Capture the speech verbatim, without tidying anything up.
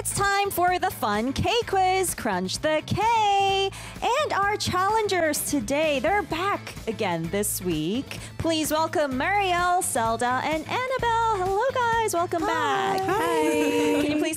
it's time for the fun K quiz, Crunch the K. And our challengers today, they're back again this week. Please welcome Marielle, Zelda, and Annabelle. Hello, guys. Welcome Hi. back. Hi. Can you please